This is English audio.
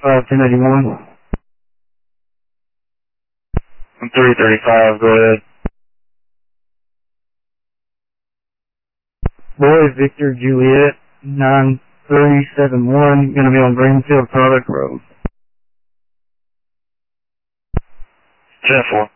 1081. I'm 335, go ahead. Boy, Victor Juliet, 9371, gonna be on Greenfield Product Road. 10-4.